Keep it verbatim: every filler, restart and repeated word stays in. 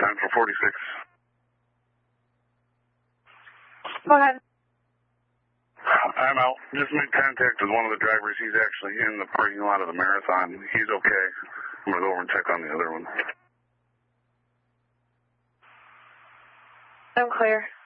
Time for forty-six. Go ahead. I'm out. Just made contact with one of the drivers. He's actually in the parking lot of the Marathon. He's okay. I'm going to go over and check on the other one. I'm clear.